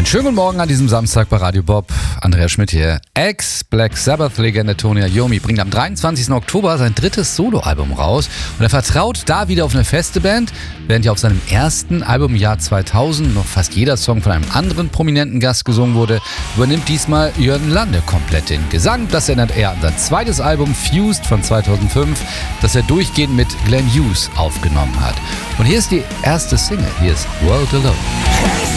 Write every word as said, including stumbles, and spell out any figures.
Einen schönen guten Morgen an diesem Samstag bei Radio Bob. Andreas Schmidt hier. Ex-Black Sabbath-Legende Tony Iommi bringt am dreiundzwanzigsten Oktober sein drittes Soloalbum raus. Und er vertraut da wieder auf eine feste Band, während ja auf seinem ersten Album im Jahr zweitausend noch fast jeder Song von einem anderen prominenten Gast gesungen wurde, übernimmt diesmal Jürgen Lande komplett den Gesang. Das erinnert er an sein zweites Album Fused von zweitausendfünf, das er durchgehend mit Glenn Hughes aufgenommen hat. Und hier ist die erste Single. Hier ist World Alone.